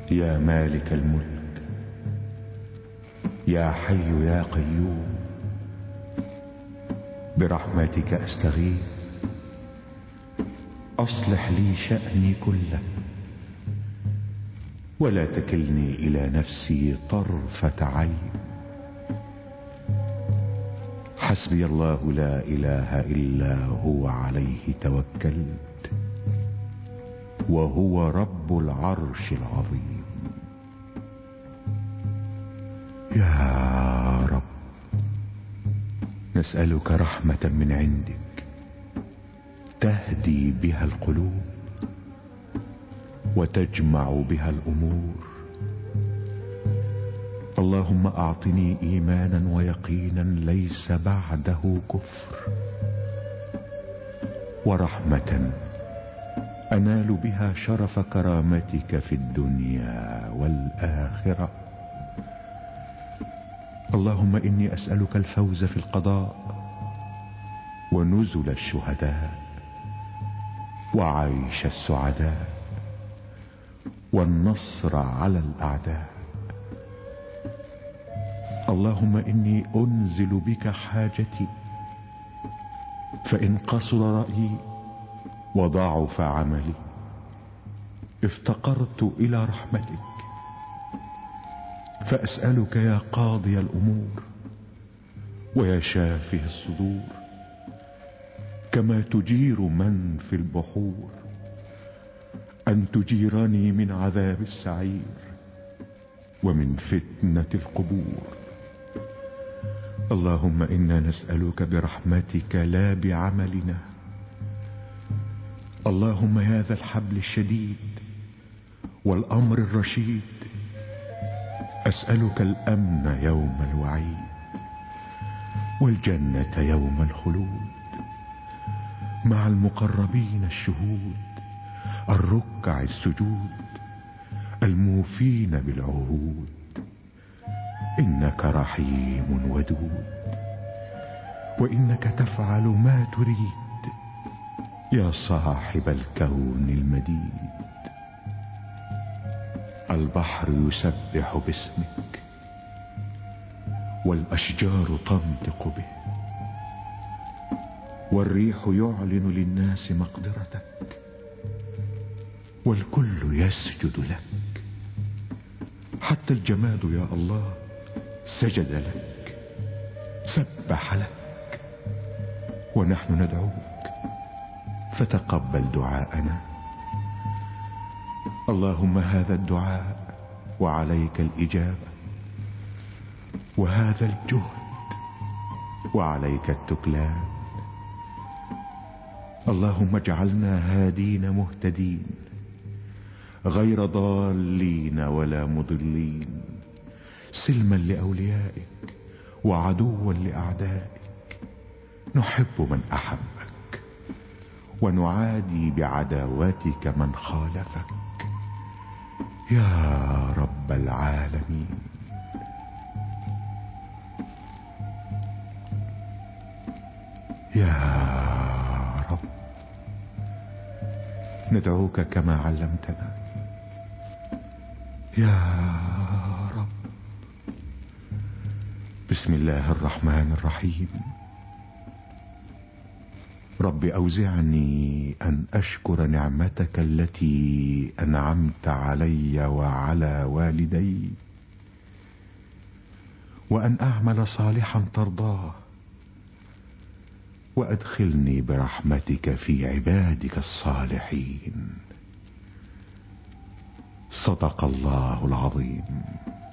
يا مالك الملك، يا حي يا قيوم، برحمتك أستغيث، أصلح لي شأني كله، ولا تكلني إلى نفسي طرفة عين. حسبي الله لا إله إلا هو، عليه توكلت، وهو رب العرش العظيم. يا رب، نسألك رحمة من عندك تهدي بها القلوب وتجمع بها الأمور. اللهم أعطني إيمانا ويقينا ليس بعده كفر، ورحمة أنال بها شرف كرامتك في الدنيا والآخرة. اللهم إني أسألك الفوز في القضاء، ونزل الشهداء، وعيش السعداء، والنصر على الأعداء. اللهم إني أنزل بك حاجتي، فإن قصر رأيي وضعف عملي افتقرت إلى رحمتك، فأسألك يا قاضي الأمور ويا شافي الصدور، كما تجير من في البحور، أن تجيرني من عذاب السعير ومن فتنة القبور. اللهم إنا نسألك برحمتك لا بعملنا. اللهم يا ذا الحبل الشديد والأمر الرشيد، أسألك الأمن يوم الوعيد، والجنة يوم الخلود، مع المقربين الشهود، الركع السجود، الموفين بالعهود. إنك رحيم ودود، وإنك تفعل ما تريد يا صاحب الكون المديد. البحر يسبح باسمك، والأشجار تنطق به، والريح يعلن للناس مقدرتك، والكل يسجد لك، حتى الجماد يا الله سجد لك، سبح لك، ونحن ندعوك فتقبل دعاءنا. اللهم هذا الدعاء وعليك الإجابة، وهذا الجهد وعليك التكلان. اللهم اجعلنا هادين مهتدين، غير ضالين ولا مضلين، سلما لأوليائك وعدوا لأعدائك. نحب من أحبك، ونعادي بعداوتك من خالفك، يا رب العالمين. يا رب، ندعوك كما علمتنا. يا رب. بسم الله الرحمن الرحيم. رب أوزعني أن أشكر نعمتك التي أنعمت علي وعلى والدي، وأن أعمل صالحا ترضاه، وأدخلني برحمتك في عبادك الصالحين. صدق الله العظيم.